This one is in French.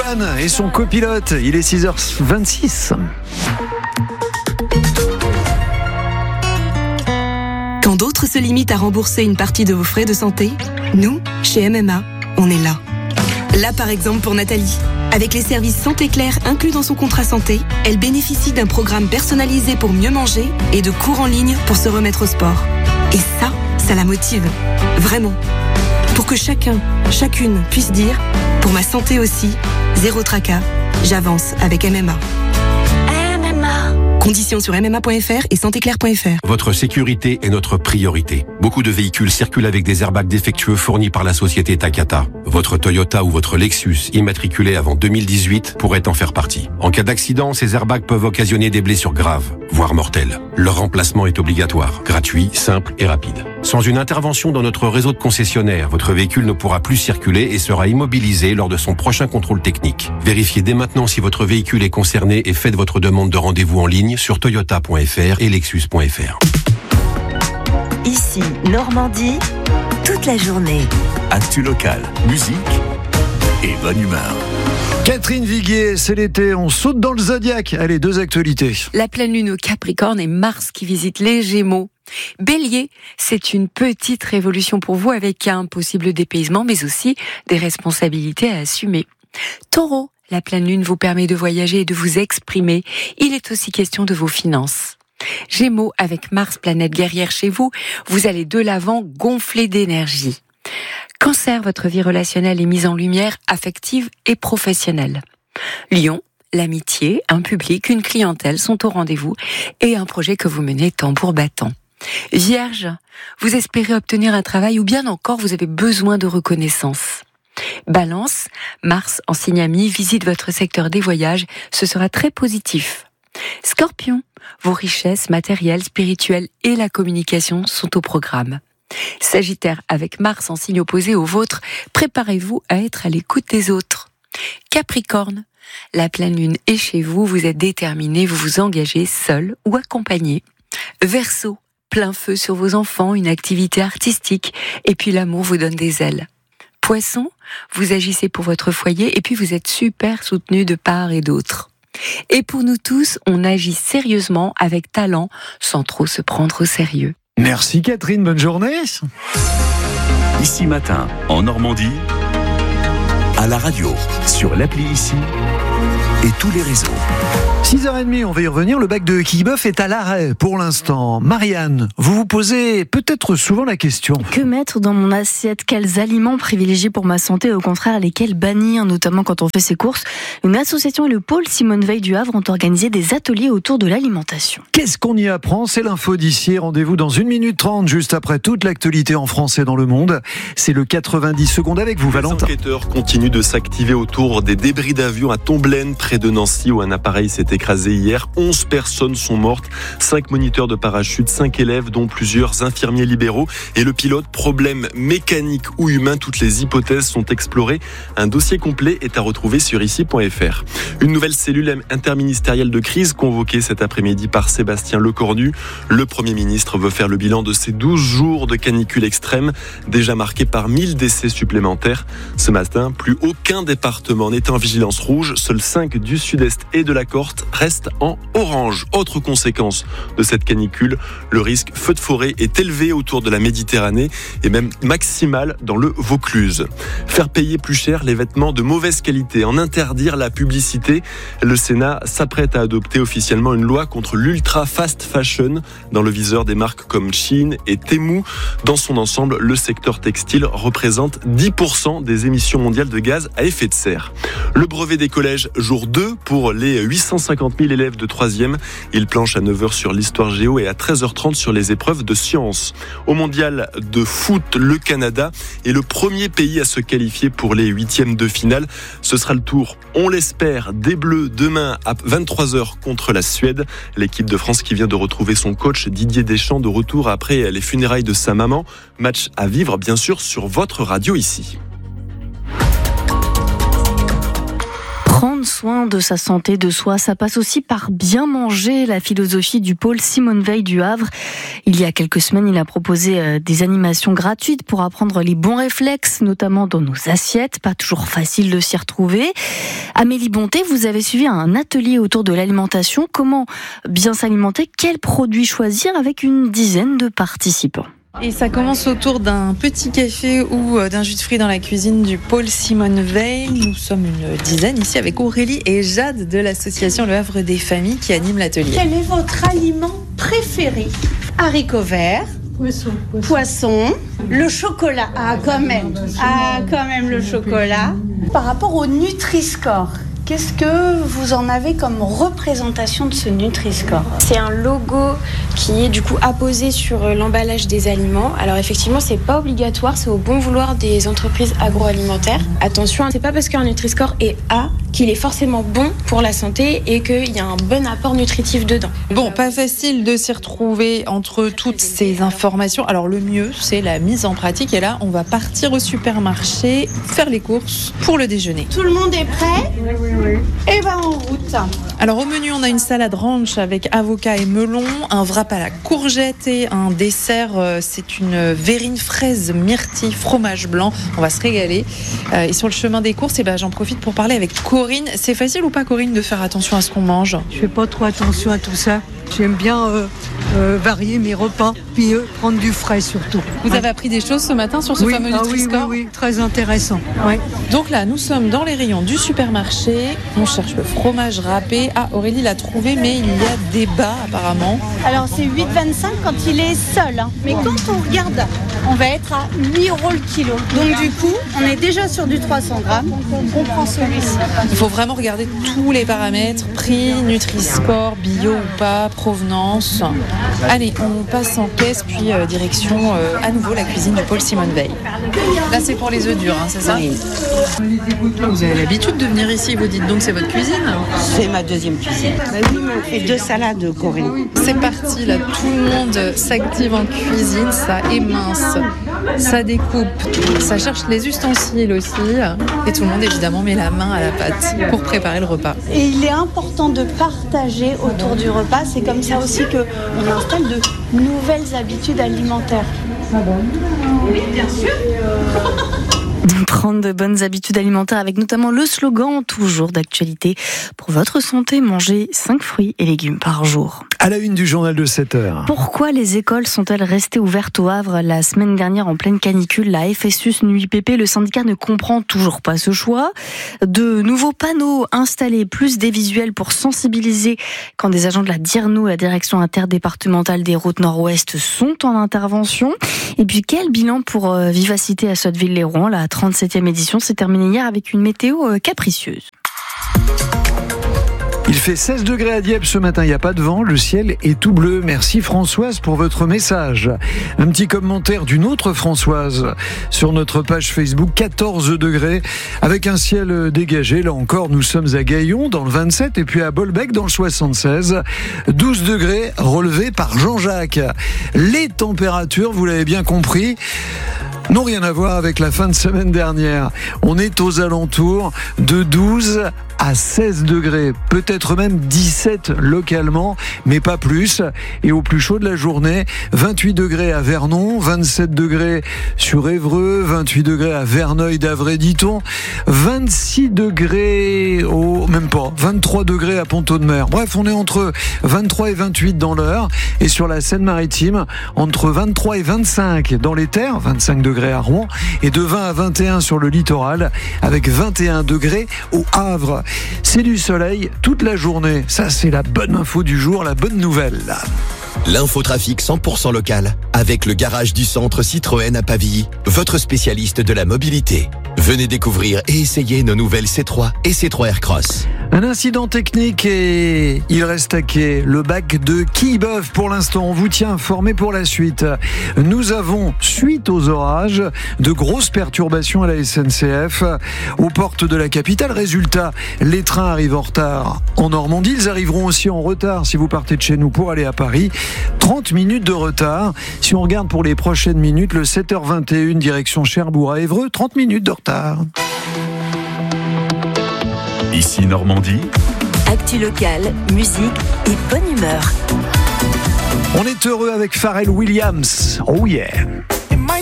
Logan et son copilote. Il est 6h26. Quand d'autres se limitent à rembourser une partie de vos frais de santé, nous, chez MMA, on est là. Là, par exemple, pour Nathalie. Avec les services Santé Claire inclus dans son contrat santé, elle bénéficie d'un programme personnalisé pour mieux manger et de cours en ligne pour se remettre au sport. Et ça la motive. Vraiment. Pour que chacune puisse dire « Pour ma santé aussi, zéro tracas, j'avance avec MMA ». Conditions sur mma.fr et santéclair.fr. Votre sécurité est notre priorité. Beaucoup de véhicules circulent avec des airbags défectueux fournis par la société Takata. Votre Toyota ou votre Lexus, immatriculé avant 2018, pourrait en faire partie. En cas d'accident, ces airbags peuvent occasionner des blessures graves, voire mortelles. Leur remplacement est obligatoire, gratuit, simple et rapide. Sans une intervention dans notre réseau de concessionnaires, votre véhicule ne pourra plus circuler et sera immobilisé lors de son prochain contrôle technique. Vérifiez dès maintenant si votre véhicule est concerné et faites votre demande de rendez-vous en ligne sur toyota.fr et lexus.fr. Ici, Normandie, toute la journée. Actu locale, musique et bonne humeur. Catherine Viguier, c'est l'été, on saute dans le zodiaque. Allez, 2 actualités. La pleine lune au Capricorne et Mars qui visite les Gémeaux. Bélier, c'est une petite révolution pour vous avec un possible dépaysement, mais aussi des responsabilités à assumer. Taureau, la pleine lune vous permet de voyager et de vous exprimer. Il est aussi question de vos finances. Gémeaux, avec Mars, planète guerrière chez vous, vous allez de l'avant gonfler d'énergie. Cancer, votre vie relationnelle est mise en lumière, affective et professionnelle. Lion, l'amitié, un public, une clientèle sont au rendez-vous et un projet que vous menez tambour battant. Vierge, vous espérez obtenir un travail ou bien encore vous avez besoin de reconnaissance. Balance, Mars en signe ami visite votre secteur des voyages, ce sera très positif. Scorpion, vos richesses matérielles, spirituelles et la communication sont au programme. Sagittaire, avec Mars en signe opposé au vôtre, préparez-vous à être à l'écoute des autres. Capricorne, la pleine lune est chez vous, vous êtes déterminé, vous vous engagez seul ou accompagné. Verseau, plein feu sur vos enfants, une activité artistique, et puis l'amour vous donne des ailes. Poisson, vous agissez pour votre foyer, et puis vous êtes super soutenu de part et d'autre. Et pour nous tous, on agit sérieusement, avec talent, sans trop se prendre au sérieux. Merci Catherine, bonne journée. Ici Matin, en Normandie, à la radio, sur l'appli Ici et tous les réseaux. 6h30, on va y revenir. Le bac de Quillebeuf est à l'arrêt pour l'instant. Marianne, vous vous posez peut-être souvent la question. Que mettre dans mon assiette? Quels aliments privilégier pour ma santé et au contraire lesquels bannir, notamment quand on fait ses courses? Une association et le pôle Simone Veil du Havre ont organisé des ateliers autour de l'alimentation. Qu'est-ce qu'on y apprend? C'est l'info d'ici. Rendez-vous dans 1 minute 30, juste après toute l'actualité en France et dans le monde. C'est le 90 secondes avec vous, Valentin. Les enquêteurs continuent de s'activer autour des débris d'avion à Tomblaine, près de Nancy, où un appareil s'est écrasé hier. 11 personnes sont mortes, 5 moniteurs de parachute, 5 élèves, dont plusieurs infirmiers libéraux. Et le pilote, problème mécanique ou humain, toutes les hypothèses sont explorées. Un dossier complet est à retrouver sur ici.fr. Une nouvelle cellule interministérielle de crise convoquée cet après-midi par Sébastien Lecornu. Le Premier ministre veut faire le bilan de ces 12 jours de canicule extrême, déjà marqués par 1000 décès supplémentaires. Ce matin, plus aucun département n'est en vigilance rouge. Seuls 5 du sud-est et de la Corse restent en orange. Autre conséquence de cette canicule, le risque feu de forêt est élevé autour de la Méditerranée et même maximal dans le Vaucluse. Faire payer plus cher les vêtements de mauvaise qualité, en interdire la publicité. Le Sénat s'apprête à adopter officiellement une loi contre l'ultra fast fashion dans le viseur des marques comme Shein et Temu. Dans son ensemble, le secteur textile représente 10% des émissions mondiales de gaz à effet de serre. Le brevet des collèges, jour 2 pour les 850 000 élèves de 3e. Ils planchent à 9h sur l'histoire géo et à 13h30 sur les épreuves de sciences. Au mondial de foot, le Canada est le premier pays à se qualifier pour les 8e de finale. Ce sera le tour, on l'espère, des Bleus demain à 23h contre la Suède. L'équipe de France qui vient de retrouver son coach Didier Deschamps de retour après les funérailles de sa maman. Match à vivre bien sûr sur votre radio ici. prendre soin de sa santé, de soi, ça passe aussi par bien manger, la philosophie du pôle Simone Veil du Havre. Il y a quelques semaines, il a proposé des animations gratuites pour apprendre les bons réflexes, notamment dans nos assiettes. Pas toujours facile de s'y retrouver. Amélie Bonté, vous avez suivi un atelier autour de l'alimentation. Comment bien s'alimenter? Quels produits choisir avec une dizaine de participants? Et ça commence autour d'un petit café ou d'un jus de fruits dans la cuisine du pôle Simone Veil. Nous sommes une dizaine ici avec Aurélie et Jade de l'association Le Havre des Familles qui anime l'atelier. Quel est votre aliment préféré? Haricots verts, poisson, le chocolat. Quand même le chocolat. Par rapport au Nutri-Score, qu'est-ce que vous en avez comme représentation de ce Nutri-Score? C'est un logo qui est du coup apposé sur l'emballage des aliments. Alors effectivement, c'est pas obligatoire, c'est au bon vouloir des entreprises agroalimentaires. Attention, c'est pas parce qu'un Nutri-Score est A qu'il est forcément bon pour la santé et qu'il y a un bon apport nutritif dedans. Bon, pas facile de s'y retrouver entre toutes ces informations. Alors le mieux, c'est la mise en pratique. Et là, on va partir au supermarché, faire les courses pour le déjeuner. Tout le monde est prêt? Oui. Et ben en route. Alors au menu, on a une salade ranch avec avocat et melon, un wrap à la courgette et un dessert, c'est une verrine fraise myrtille fromage blanc. On va se régaler. Et sur le chemin des courses, j'en profite pour parler avec Corinne. C'est facile ou pas, Corinne, de faire attention à ce qu'on mange? Je fais pas trop attention à tout ça. J'aime bien varier mes repas, puis prendre du frais surtout. Vous avez appris des choses ce matin sur ce fameux Nutri-Score? Oui, très intéressant. Ouais. Donc là, nous sommes dans les rayons du supermarché. On cherche le fromage râpé. Ah, Aurélie l'a trouvé, mais il y a débat apparemment. Alors c'est 8,25 quand il est seul. Mais quand on regarde, on va être à 8 € le kilo. Donc du coup, on est déjà sur du 300 grammes. On prend celui-ci. Il faut vraiment regarder tous les paramètres. Prix, Nutri-Score, bio ou pas, provenance. Allez, on passe en caisse, puis direction à nouveau la cuisine du pôle Simone Veil. Là, c'est pour les œufs durs, c'est ça? Oui. Vous avez l'habitude de venir ici, vous dites donc c'est votre cuisine? C'est ma deuxième cuisine. On fait 2 salades, Corinne. C'est parti, là, tout le monde s'active en cuisine, ça émince, ça découpe, ça cherche les ustensiles aussi, et tout le monde évidemment met la main à la pâte pour préparer le repas. Et il est important de partager autour du repas, c'est comme ça aussi qu'on installe de nouvelles habitudes alimentaires. Oui, bien sûr. Prendre de bonnes habitudes alimentaires avec notamment le slogan toujours d'actualité. Pour votre santé, mangez 5 fruits et légumes par jour. À la une du journal de 7h. Pourquoi les écoles sont-elles restées ouvertes au Havre la semaine dernière en pleine canicule? La FSUS NUIPP, le syndicat ne comprend toujours pas ce choix. De nouveaux panneaux installés, plus des visuels pour sensibiliser quand des agents de la DIRNO, la direction interdépartementale des routes nord-ouest, sont en intervention. Et puis quel bilan pour Vivacité à Sotteville-les-Rouen? La 37e édition s'est terminée hier avec une météo capricieuse. Il fait 16 degrés à Dieppe ce matin, il n'y a pas de vent, le ciel est tout bleu. Merci Françoise pour votre message. Un petit commentaire d'une autre Françoise sur notre page Facebook, 14 degrés avec un ciel dégagé. Là encore, nous sommes à Gaillon dans le 27 et puis à Bolbec dans le 76. 12 degrés relevés par Jean-Jacques. Les températures, vous l'avez bien compris, n'ont rien à voir avec la fin de semaine dernière. On est aux alentours de 12 à 16 degrés, peut-être même 17 localement, mais pas plus. Et au plus chaud de la journée, 28 degrés à Vernon, 27 degrés sur Évreux, 28 degrés à Verneuil-d'Avray, dit-on, 26 degrés même pas, 23 degrés à Pont-Audemer. Bref, on est entre 23 et 28 dans l'heure. Et sur la Seine-Maritime, entre 23 et 25 dans les terres, 25 degrés à Rouen, et de 20 à 21 sur le littoral, avec 21 degrés au Havre. C'est du soleil toute la journée. Ça, c'est la bonne info du jour, la bonne nouvelle. L'infotrafic 100% local avec le garage du centre Citroën à Pavilly, votre spécialiste de la mobilité. Venez découvrir et essayer nos nouvelles C3 et C3 Aircross. Un incident technique et il reste à quai. Le bac de Quillebeuf pour l'instant. On vous tient informé pour la suite. Nous avons, suite aux orages, de grosses perturbations à la SNCF aux portes de la capitale. Résultat, les trains arrivent en retard en Normandie. Ils arriveront aussi en retard si vous partez de chez nous pour aller à Paris. 30 minutes de retard. Si on regarde pour les prochaines minutes, le 7h21 direction Cherbourg à Évreux, 30 minutes de retard. Ici Normandie. Actu locale, musique et bonne humeur. On est heureux avec Pharrell Williams. Oh yeah.